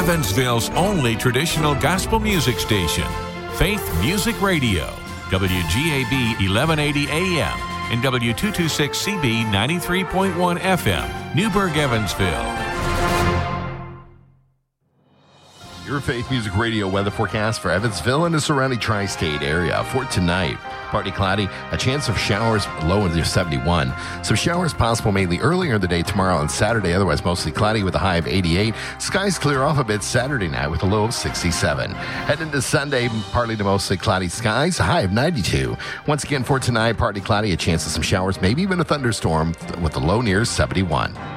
Evansville's only traditional gospel music station, Faith Music Radio, WGAB 1180 AM and W226CB 93.1 FM, Newburgh, Evansville. Your Faith Music Radio weather forecast for Evansville and the surrounding tri-state area. For tonight, partly cloudy, a chance of showers, low in 71. Some showers possible mainly earlier in the day tomorrow and Saturday, otherwise mostly cloudy with a high of 88. Skies clear off a bit Saturday night with a low of 67. Heading into Sunday, partly to mostly cloudy skies, a high of 92. Once again for tonight, partly cloudy, a chance of some showers, maybe even a thunderstorm with a low near 71.